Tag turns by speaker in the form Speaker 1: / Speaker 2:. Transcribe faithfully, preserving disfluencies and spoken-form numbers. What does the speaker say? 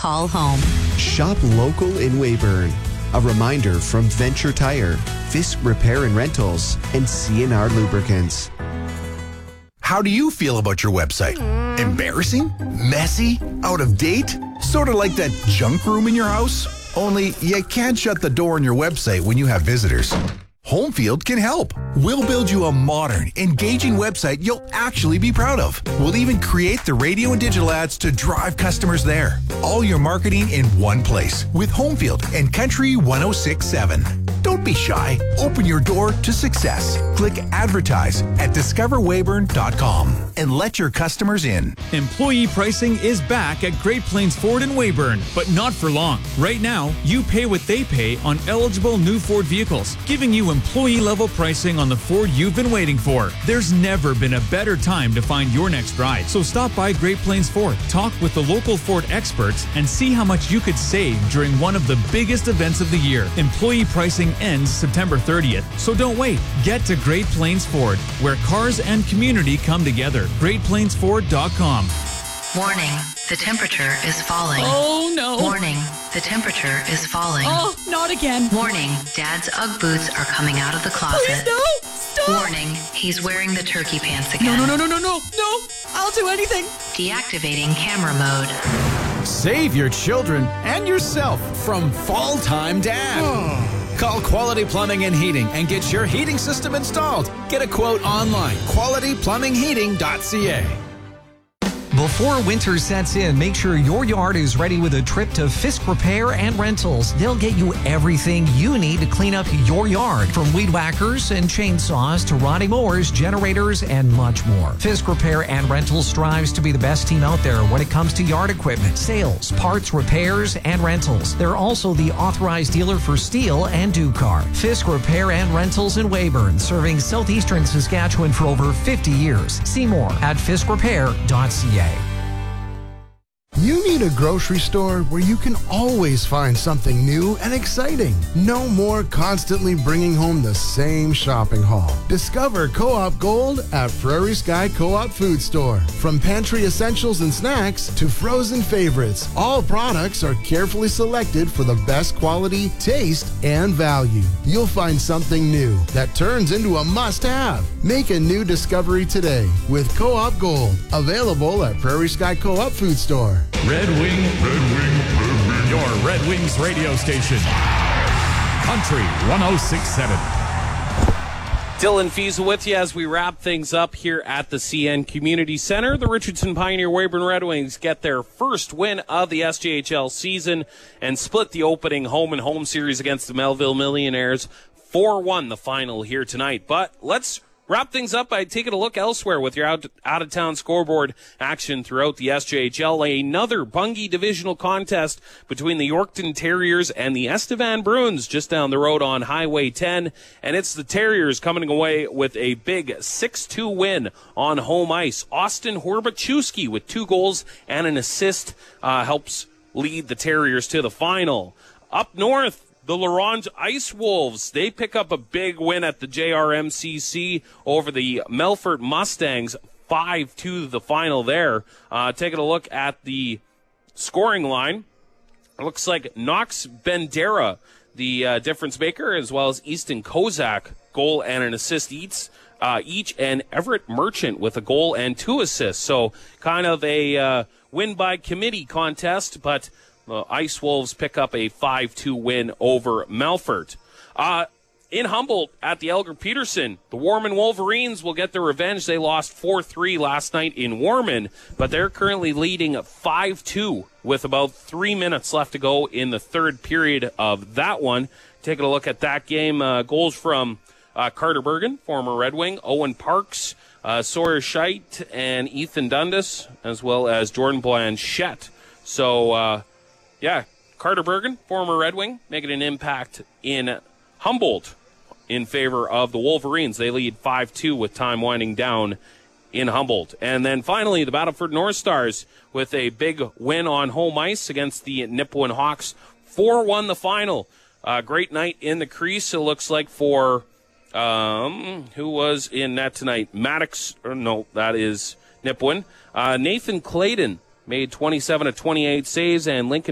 Speaker 1: call home.
Speaker 2: Shop local in Weyburn. A reminder from Venture Tire, Fisk Repair and Rentals, and C and R Lubricants.
Speaker 3: How do you feel about your website? Embarrassing? Messy? Out of date? Sort of like that junk room in your house? Only you can't shut the door on your website when you have visitors. Homefield can help. We'll build you a modern, engaging website you'll actually be proud of. We'll even create the radio and digital ads to drive customers there. All your marketing in one place with Homefield and Country one oh six point seven. Don't be shy. Open your door to success. Click advertise at discover weyburn dot com and let your customers in.
Speaker 4: Employee pricing is back at Great Plains Ford in Weyburn, but not for long. Right now, you pay what they pay on eligible new Ford vehicles, giving you employee-level pricing on the Ford you've been waiting for. There's never been a better time to find your next ride. So stop by Great Plains Ford, talk with the local Ford experts, and see how much you could save during one of the biggest events of the year. Employee pricing ends September thirtieth, so don't wait. Get to Great Plains Ford, where cars and community come together. great plains ford dot com.
Speaker 5: Warning, the temperature is falling.
Speaker 6: Oh no.
Speaker 5: Warning, the temperature is falling.
Speaker 6: Oh, not again.
Speaker 5: Warning, Dad's Ugg boots are coming out of the closet.
Speaker 6: Please no, stop.
Speaker 5: Warning, he's wearing the turkey pants again.
Speaker 6: No, no, no, no, no, no, no. I'll do anything.
Speaker 5: Deactivating camera mode.
Speaker 7: Save your children and yourself from Fall Time Dad. Call Quality Plumbing and Heating and get your heating system installed. Get a quote online, quality plumbing heating dot c a.
Speaker 8: Before winter sets in, make sure your yard is ready with a trip to Fisk Repair and Rentals. They'll get you everything you need to clean up your yard, from weed whackers and chainsaws to riding mowers, generators, and much more. Fisk Repair and Rentals strives to be the best team out there when it comes to yard equipment, sales, parts, repairs, and rentals. They're also the authorized dealer for Steel and Ducar. Fisk Repair and Rentals in Weyburn, serving southeastern Saskatchewan for over fifty years. See more at fisk repair dot c a.
Speaker 9: You need a grocery store where you can always find something new and exciting. No more constantly bringing home the same shopping haul. Discover Co-op Gold at Prairie Sky Co-op Food Store. From pantry essentials and snacks to frozen favorites, all products are carefully selected for the best quality, taste, and value. You'll find something new that turns into a must-have. Make a new discovery today with Co-op Gold. Available at Prairie Sky Co-op Food Store.
Speaker 10: Red Wing, Red Wing, Red Wing.
Speaker 4: Your Red Wings radio station. Country one oh six point seven.
Speaker 11: Dylan Fiesel with you as we wrap things up here at the C N Community Center. The Richardson Pioneer Weyburn Red Wings get their first win of the S J H L season and split the opening home and home series against the Melville Millionaires. four one the final here tonight. But let's wrap things up by taking a look elsewhere with your out, out-of-town scoreboard action throughout the S J H L. Another Bungie divisional contest between the Yorkton Terriers and the Estevan Bruins just down the road on Highway ten. And it's the Terriers coming away with a big six two win on home ice. Austin Horbachewski with two goals and an assist uh, helps lead the Terriers to the final. Up north, the La Ronge Ice Wolves, they pick up a big win at the J R M C C over the Melfort Mustangs, five two the final there. Uh, taking a look at the scoring line, it looks like Knox Bendera, the uh, difference maker, as well as Easton Kozak, goal and an assist each, uh, each, and Everett Merchant with a goal and two assists. So kind of a uh, win by committee contest, but the Ice Wolves pick up a five two win over Melfort. Uh, in Humboldt at the Elgar Peterson, the Warman Wolverines will get their revenge. They lost four three last night in Warman, but they're currently leading five two with about three minutes left to go in the third period of that one. Taking a look at that game, uh, goals from uh, Carter Bergen, former Red Wing, Owen Parks, uh, Sawyer Scheidt, and Ethan Dundas, as well as Jordan Blanchette. So, uh, Yeah, Carter Bergen, former Red Wing, making an impact in Humboldt in favor of the Wolverines. They lead five two with time winding down in Humboldt. And then finally, the Battleford North Stars with a big win on home ice against the Nipawin Hawks. four one the final. Uh, great night in the crease, it looks like, for um, who was in net tonight? Maddox, or no, that is Nipawin. Uh, Nathan Clayton made twenty-seven of twenty-eight saves, and Lincoln